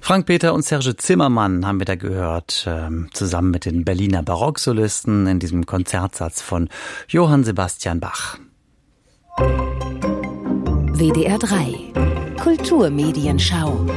Frank Peter und Serge Zimmermann haben wir da gehört, zusammen mit den Berliner Barocksolisten in diesem Konzertsatz von Johann Sebastian Bach. WDR 3 Kulturmedienschau.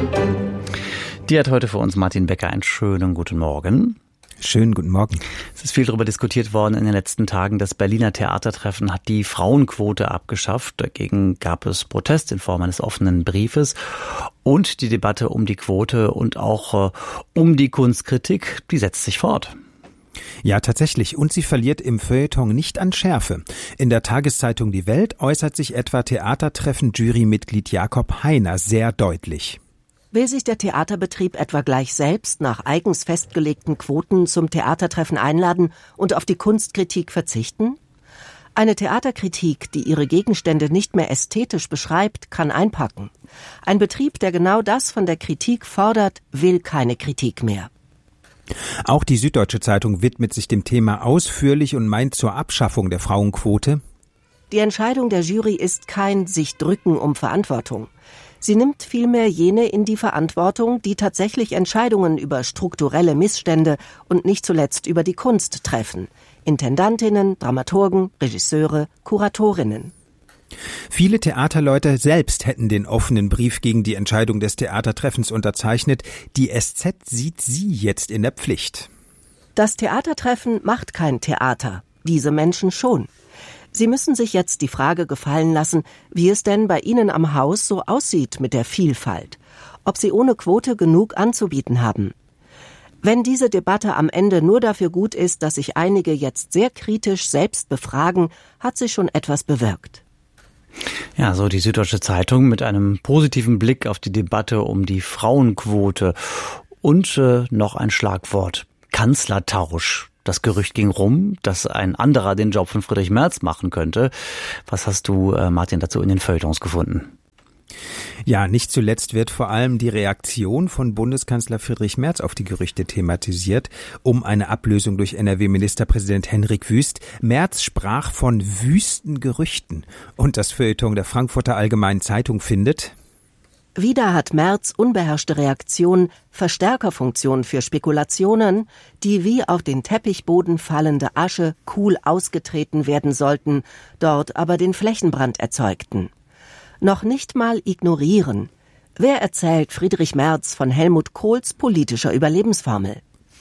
Die hat heute für uns Martin Becker einen schönen guten Morgen. Schönen guten Morgen. Es ist viel darüber diskutiert worden in den letzten Tagen. Das Berliner Theatertreffen hat die Frauenquote abgeschafft. Dagegen gab es Protest in Form eines offenen Briefes. Und die Debatte um die Quote und auch um die Kunstkritik, die setzt sich fort. Ja, tatsächlich. Und sie verliert im Feuilleton nicht an Schärfe. In der Tageszeitung Die Welt äußert sich etwa Theatertreffen-Jurymitglied Jakob Heiner sehr deutlich. Will sich der Theaterbetrieb etwa gleich selbst nach eigens festgelegten Quoten zum Theatertreffen einladen und auf die Kunstkritik verzichten? Eine Theaterkritik, die ihre Gegenstände nicht mehr ästhetisch beschreibt, kann einpacken. Ein Betrieb, der genau das von der Kritik fordert, will keine Kritik mehr. Auch die Süddeutsche Zeitung widmet sich dem Thema ausführlich und meint zur Abschaffung der Frauenquote: Die Entscheidung der Jury ist kein sich drücken um Verantwortung. Sie nimmt vielmehr jene in die Verantwortung, die tatsächlich Entscheidungen über strukturelle Missstände und nicht zuletzt über die Kunst treffen. Intendantinnen, Dramaturgen, Regisseure, Kuratorinnen. Viele Theaterleute selbst hätten den offenen Brief gegen die Entscheidung des Theatertreffens unterzeichnet. Die SZ sieht sie jetzt in der Pflicht. Das Theatertreffen macht kein Theater, diese Menschen schon. Sie müssen sich jetzt die Frage gefallen lassen, wie es denn bei Ihnen am Haus so aussieht mit der Vielfalt, ob Sie ohne Quote genug anzubieten haben. Wenn diese Debatte am Ende nur dafür gut ist, dass sich einige jetzt sehr kritisch selbst befragen, hat sie schon etwas bewirkt. Ja, so die Süddeutsche Zeitung mit einem positiven Blick auf die Debatte um die Frauenquote und noch ein Schlagwort: Kanzlertausch. Das Gerücht ging rum, dass ein anderer den Job von Friedrich Merz machen könnte. Was hast du, Martin, dazu in den Feuilletons gefunden? Ja, nicht zuletzt wird vor allem die Reaktion von Bundeskanzler Friedrich Merz auf die Gerüchte thematisiert, um eine Ablösung durch NRW-Ministerpräsident Henrik Wüst. Merz sprach von wüsten Gerüchten. Und das Feuilleton der Frankfurter Allgemeinen Zeitung findet: Wieder hat Merz unbeherrschte Reaktion, Verstärkerfunktion für Spekulationen, die wie auf den Teppichboden fallende Asche cool ausgetreten werden sollten, dort aber den Flächenbrand erzeugten. Noch nicht mal ignorieren. Wer erzählt Friedrich Merz von Helmut Kohls politischer Überlebensformel?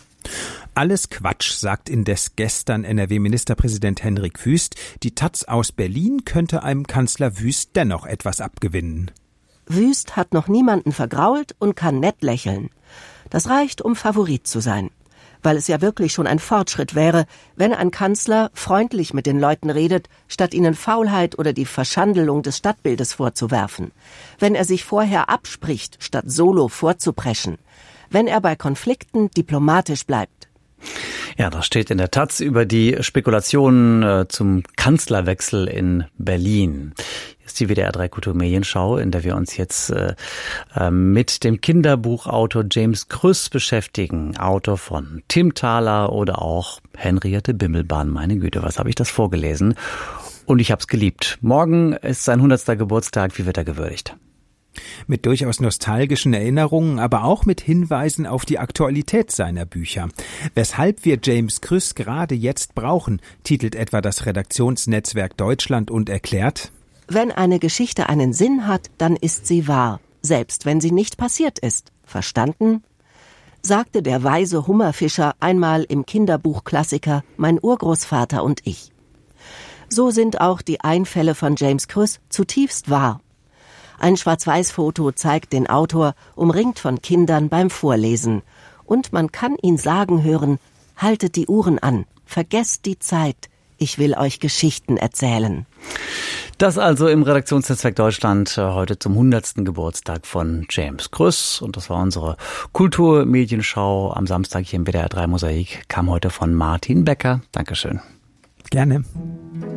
Alles Quatsch, sagt indes gestern NRW-Ministerpräsident Henrik Wüst. Die taz aus Berlin könnte einem Kanzler Wüst dennoch etwas abgewinnen. Wüst hat noch niemanden vergrault und kann nett lächeln. Das reicht, um Favorit zu sein. Weil es ja wirklich schon ein Fortschritt wäre, wenn ein Kanzler freundlich mit den Leuten redet, statt ihnen Faulheit oder die Verschandelung des Stadtbildes vorzuwerfen. Wenn er sich vorher abspricht, statt solo vorzupreschen. Wenn er bei Konflikten diplomatisch bleibt. Ja, das steht in der taz über die Spekulationen zum Kanzlerwechsel in Berlin. Hier ist die WDR 3 Kulturmedienschau, in der wir uns jetzt mit dem Kinderbuchautor James Krüss beschäftigen. Autor von Tim Thaler oder auch Henriette Bimmelbahn. Meine Güte, was habe ich das vorgelesen? Und ich habe es geliebt. Morgen ist sein 100. Geburtstag. Wie wird er gewürdigt? Mit durchaus nostalgischen Erinnerungen, aber auch mit Hinweisen auf die Aktualität seiner Bücher. Weshalb wir James Krüss gerade jetzt brauchen, titelt etwa das Redaktionsnetzwerk Deutschland und erklärt: Wenn eine Geschichte einen Sinn hat, dann ist sie wahr, selbst wenn sie nicht passiert ist. Verstanden? Sagte der weise Hummerfischer einmal im Kinderbuchklassiker Mein Urgroßvater und ich. So sind auch die Einfälle von James Krüss zutiefst wahr. Ein Schwarz-Weiß-Foto zeigt den Autor, umringt von Kindern beim Vorlesen. Und man kann ihn sagen hören: Haltet die Uhren an, vergesst die Zeit, ich will euch Geschichten erzählen. Das also im Redaktionsnetzwerk Deutschland heute zum 100. Geburtstag von James Krüss. Und das war unsere Kulturmedienschau am Samstag hier im WDR 3 Mosaik. Kam heute von Martin Becker. Dankeschön. Gerne.